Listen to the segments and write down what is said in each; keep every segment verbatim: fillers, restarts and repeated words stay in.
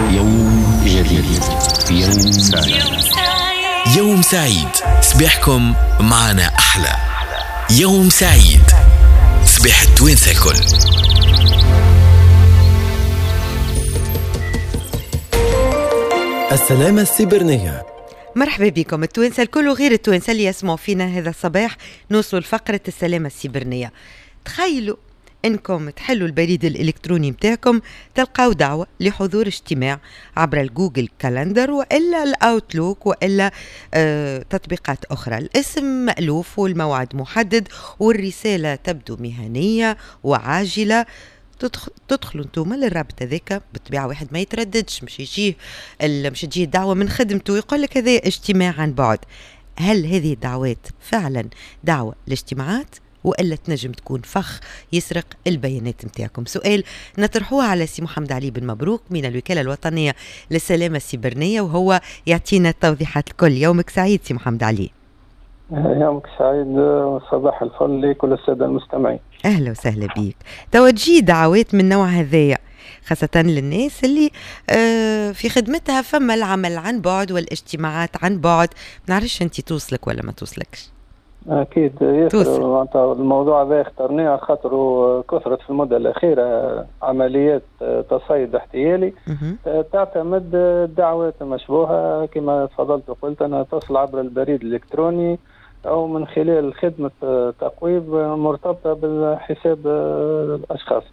يوم جديد، يوم سعيد. يوم سعيد، صباحكم معنا أحلى. يوم سعيد، صباح التوانسة الكل. السلامة السيبرانية. مرحبا بكم التوانسة الكل وغير التوانسة اللي يسمعوا فينا هذا الصباح. نوصلوا لفقرة السلامة السيبرانية. تخيلوا انكم تحلوا البريد الالكتروني متاعكم تلقاو دعوة لحضور اجتماع عبر الجوجل كالندر والا الاوتلوك والا آه تطبيقات اخرى. الاسم مألوف والموعد محدد والرسالة تبدو مهنية وعاجلة. تدخلوا انتم للرابط هذاك بالطبيعه واحد ما يترددش مش يجيه مش تجيه دعوه من خدمته يقول لك هذا اجتماع عن بعد. هل هذه الدعوات فعلا دعوه لاجتماعات والا تنجم تكون فخ يسرق البيانات نتاعكم؟ سؤال نطرحوه على سي محمد علي بن مبروك من الوكاله الوطنيه للسلامه السيبرانيه وهو يعطينا التوضيحات الكل. يومك سعيد سي محمد علي. يومك سعيد وصباح الفل لكل الساده المستمعين. أهلا وسهلا بيك. توجيه دعوات من نوع هذايا خاصة للناس اللي آه في خدمتها فما العمل عن بعد والاجتماعات عن بعد. ما نعرفش أنت توصلك ولا ما توصلكش؟ أكيد ياسر. الموضوع هذا اخترناه خاطر كثرت في المدة الأخيرة عمليات تصيد احتيالي تعتمد الدعوات مشبوهة كما تفضلت وقلت أنها تصل عبر البريد الإلكتروني أو من خلال خدمة تقويب مرتبطة بالحساب الأشخاص.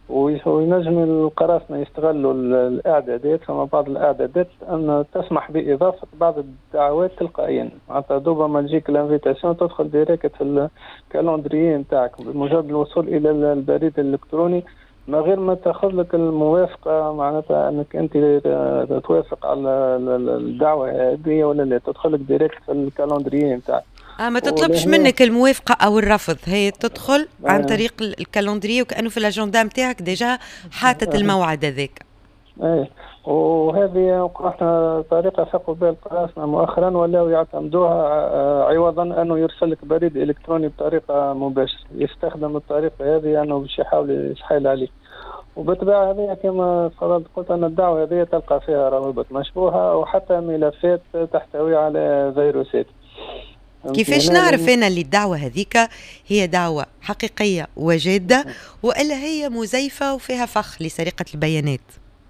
وينجم القراصنة يستغلوا الإعدادات. فما بعض الإعدادات أن تسمح بإضافة بعض الدعوات تلقائيا. معناتها دوبا ما تجيك الانفيتاسيون تدخل ديريكت في الكالندريي نتاعك بمجرد الوصول إلى البريد الإلكتروني ما غير ما تاخذ لك الموافقة. معناتها أنك أنت توافق على الدعوة هذه ولا لا، تدخل لك ديريكت في الكالندريي نتاعك. آه ما تطلبش منك الموافقة أو الرفض، هي تدخل عن طريق الكالندري وكأنه في الأجندة متاعك ديجا حاطط الموعد هذاك. ايه وهذه احنا طريقة ثقوا بها القراصنة مؤخرا ولاو يعتمدوها عوضا أنه يرسل لك بريد إلكتروني بطريقة مباشرة. يستخدم الطريقة هذه أنه باش يحاول يسحيل عليه. وبالطبيعة هذه كما تفضلت قلت أن الدعوة هذه تلقى فيها روابط مشبوهة وحتى ملفات تحتوي على فيروسات. كيفاش نعرف أنا اللي الدعوة هذيك هي دعوة حقيقية وجادة وإلا هي مزيفة وفيها فخ لسرقة البيانات؟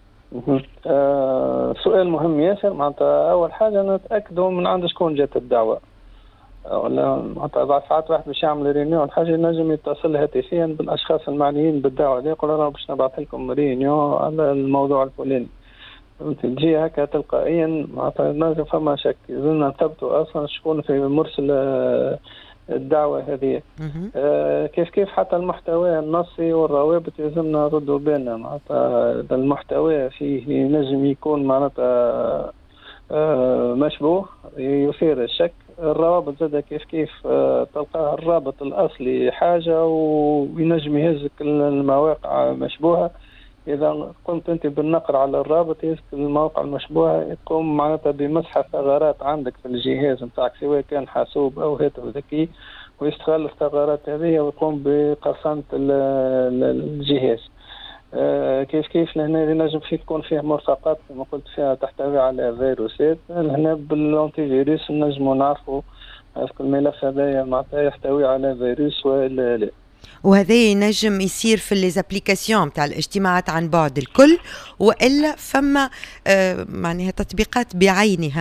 آه سؤال مهم ياسر. معناتها أول حاجة نتأكدوا من عند شكون جات الدعوة. ولا معناتها بعض ساعات واحد باش يعمل رينيون حاجة نجم يتصل هاتفيا بالأشخاص المعنيين بالدعوة دي يقول أنا باش نبعث لكم رينيون على الموضوع الفلاني. تجي هكا تلقائيا. معناتها نجم فما شك لازمنا نثبتوا اصلا شكون في مرسل الدعوه هذه. آه كيف كيف حتى المحتوى النصي والروابط لازمنا نردوا بالنا. معناتها المحتوى فيه نجم يكون معناتها آه مشبوه يثير الشك. الروابط زاد كيف كيف آه تلقى الرابط الاصلي حاجه وينجم يهزك المواقع مشبوهه. إذا قمت أنت بالنقر على الرابط يسك الموقع المشبوه يقوم معناتها بمسح ثغرات عندك في الجهاز نتاعك سواء كان حاسوب أو هاتف ذكي ويستغل الثغرات هذه ويقوم بقرصنة الجهاز. آه كيف كيف لهنا ينجم فيه تكون فيه مرفقات كما قلت فيها تحتوي على فيروسات. هنا بالأنتي فيروس نجموا نعرفوا الملف هذا معناتها يحتوي على فيروس ولا لا. وهذا ينجم يصير في الليزابليكاسيون تاع الاجتماعات عن بعد الكل والا فما آه معناها تطبيقات بعينها